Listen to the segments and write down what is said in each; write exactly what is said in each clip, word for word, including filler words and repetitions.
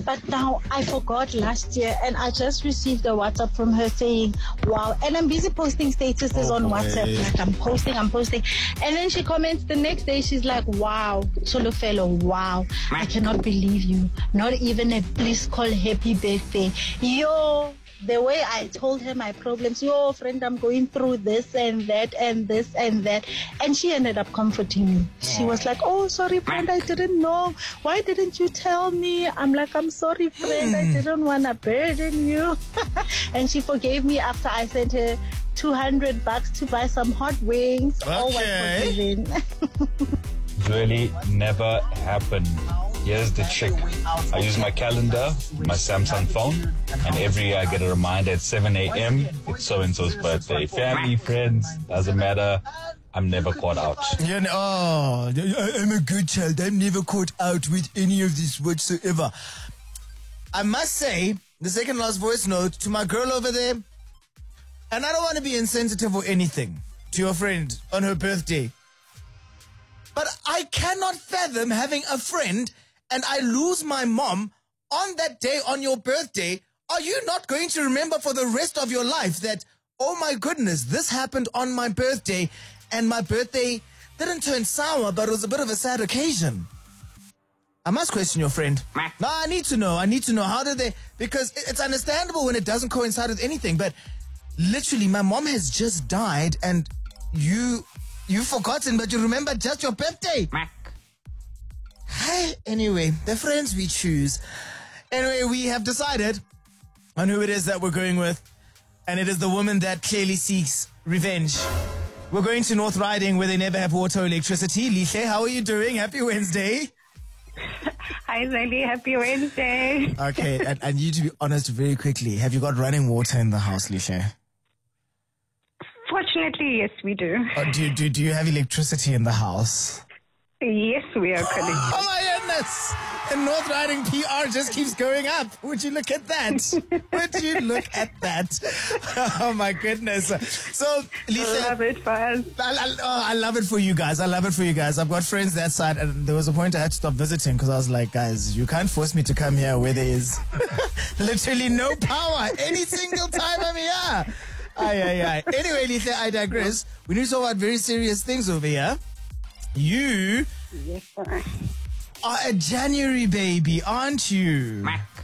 But now I forgot last year, and I just received a WhatsApp from her saying, wow. And I'm busy posting statuses oh, on boy. WhatsApp. Like I'm posting, I'm posting. And then she comments the next day, she's like, wow, Solofelo, wow. I cannot believe you. Not even a please call happy birthday. Yo. The way I told her my problems, yo, friend, I'm going through this and that and this and that. And she ended up comforting me. She was like, oh, sorry, friend, I didn't know. Why didn't you tell me? I'm like, I'm sorry, friend. I didn't want to burden you. And she forgave me after I sent her two hundred bucks to buy some hot wings. Okay. All was forgiven. Really never happened. Here's the trick. I use my calendar, my Samsung phone, and every year I get a reminder at seven a.m. It's so-and-so's birthday. Family, friends, doesn't matter. I'm never caught out. You know, oh, I'm a good child. I'm never caught out with any of this whatsoever. I must say, the second last voice note to my girl over there, and I don't want to be insensitive or anything to your friend on her birthday, but I cannot fathom having a friend and I lose my mom on that day on your birthday. Are you not going to remember for the rest of your life that, oh my goodness, this happened on my birthday and my birthday didn't turn sour, but it was a bit of a sad occasion? I must question your friend. No, I need to know. I need to know. How did they... Because it's understandable when it doesn't coincide with anything, but literally my mom has just died and you... You've forgotten, but you remember just your birthday. Hey, anyway, the friends we choose. Anyway, we have decided on who it is that we're going with, and it is the woman that clearly seeks revenge. We're going to North Riding, where they never have water or electricity. Lihle, how are you doing? Happy Wednesday. Hi, Zeli. Happy Wednesday. Okay, and, and you, to be honest, very quickly, have you got running water in the house, Lihle? Fortunately, yes, we do. Or do, do, do you have electricity in the house? Yes, we are connected. Oh my goodness! The North Riding P R just keeps going up. Would you look at that? Would you look at that? Oh my goodness! So, Lisa, I love it for us. I, I, oh, I love it for you guys. I love it for you guys. I've got friends that side, and there was a point I had to stop visiting because I was like, guys, you can't force me to come here where there is literally no power any single time I'm here. Aye, aye, aye. Anyway, Lisa, I digress. We need to talk about very serious things over here. You Yes, sir. are a January baby, aren't you?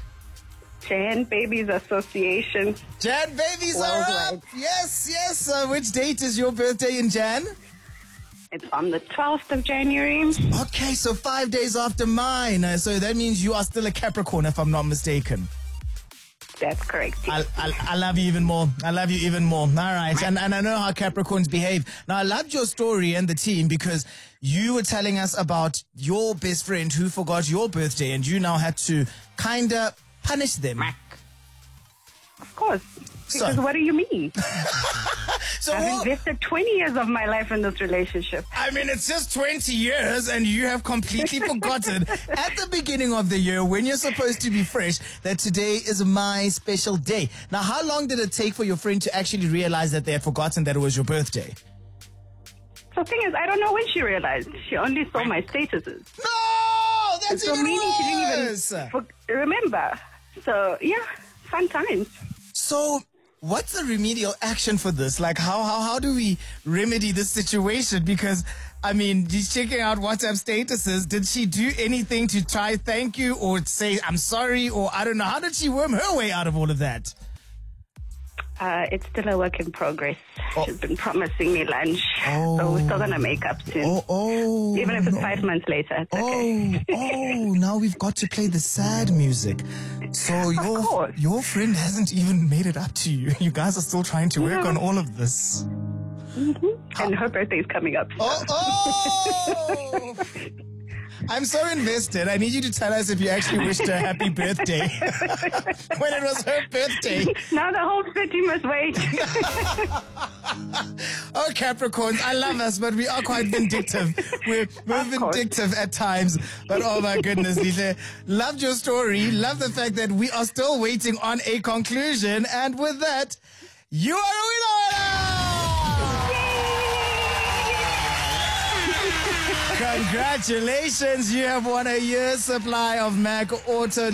Jan Babies Association. Jan babies are Worldwide. up. Yes, yes. Uh, which date is your birthday in Jan? It's on the twelfth of January. Okay, so five days after mine. Uh, so that means you are still a Capricorn, if I'm not mistaken. That's correct. I, I, I love you even more. I love you even more. All right. And, and I know how Capricorns behave. Now, I loved your story and the team because you were telling us about your best friend who forgot your birthday and you now had to kind of punish them. Of course. So- Because what do you mean? So, I've invested twenty years of my life in this relationship. I mean, it's just twenty years and you have completely forgotten at the beginning of the year when you're supposed to be fresh that today is my special day. Now, how long did it take for your friend to actually realize that they had forgotten that it was your birthday? So the thing is, I don't know when she realized. She only saw my statuses. No! That's So even meaning she didn't worse! even for- remember. So, yeah, fun times. So, what's the remedial action for this? Like, how, how, how do we remedy this situation? Because, I mean, she's checking out WhatsApp statuses. Did she do anything to try thank you or say I'm sorry or I don't know? How did she worm her way out of all of that? Uh, it's still a work in progress. Oh. She's been promising me lunch. Oh. So we're still going to make up soon. Oh, oh. Even if it's no. five months later. It's Oh, okay. oh, now we've got to play the sad music. So your course. your friend hasn't even made it up to you. You guys are still trying to work No. on all of this. And her birthday is coming up. Oh, oh! I'm so invested. I need you to tell us if you actually wished her a happy birthday when it was her birthday. Now the whole city must wait. Oh, Capricorns, I love us, but we are quite vindictive. We're, we're Of course. vindictive at times. But oh my goodness, Lise, loved your story. Love the fact that we are still waiting on a conclusion. And with that, you are a winner! Congratulations, you have won a year's supply of Mac Auto